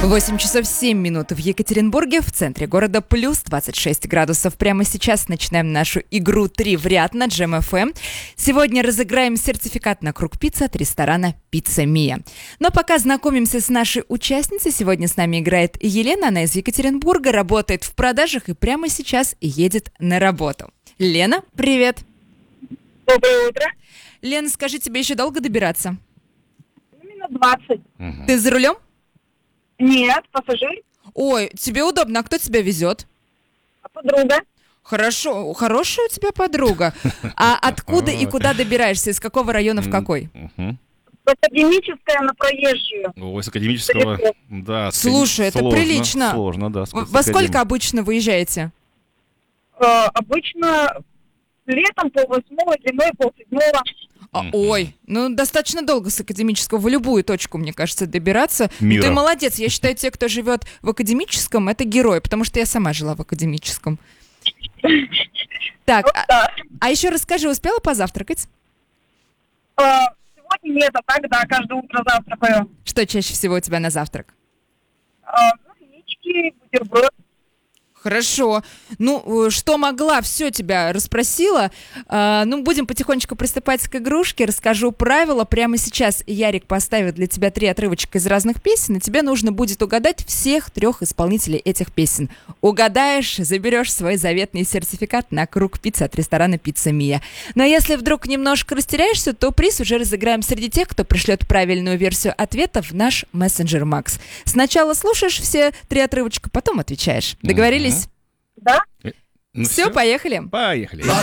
8 часов 7 минут в Екатеринбурге, в центре города плюс 26 градусов. Прямо сейчас начинаем нашу игру «Три в ряд» на Джем ФМ. Сегодня разыграем сертификат на круг пиццы от ресторана «Пицца Мия». Но пока знакомимся с нашей участницей, сегодня с нами играет Елена. Она из Екатеринбурга, работает в продажах и прямо сейчас едет на работу. Лена, привет. Доброе утро. Лена, скажи, тебе еще долго добираться? Минут 20. Ты за рулем? Нет, пассажир. Ой, тебе удобно. А кто тебя везет? Подруга. Хорошо, хорошая у тебя подруга. А откуда и куда добираешься? Из какого района в какой? Академическая на проезжую. Ой, с академического, да. Слушай, это сложно, прилично. Сложно, да. Во сколько обычно выезжаете? Обычно летом пол-восьмого, зимой пол-седьмого. Ой, ну достаточно долго с академического в любую точку, мне кажется, добираться. Мира. Ты молодец. Я считаю, те, кто живет в академическом, это герой, потому что я сама жила в академическом. Так, а еще расскажи, успела позавтракать? Сегодня нет, а так, да, каждое утро завтракаю. Что чаще всего у тебя на завтрак? Яички, бутерброд. Хорошо. Ну, что могла, все тебя расспросила. Ну, будем потихонечку приступать к игрушке. Расскажу правила. Прямо сейчас Ярик поставит для тебя 3 отрывочка из разных песен, и тебе нужно будет угадать всех 3 исполнителей этих песен. Угадаешь, заберешь свой заветный сертификат на круг пиццы от ресторана «Пицца Мия». Но если вдруг немножко растеряешься, то приз уже разыграем среди тех, кто пришлет правильную версию ответа в наш мессенджер Макс. Сначала слушаешь все 3 отрывочка, потом отвечаешь. Договорились? Да? Ну Все, поехали. Поехали. La